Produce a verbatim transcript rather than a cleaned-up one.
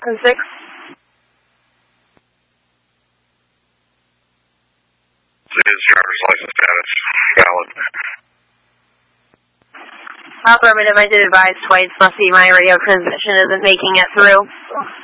Falcon six. His driver's license status valid. Affirmative, I did advise twice. Must be my radio transmission isn't making it through.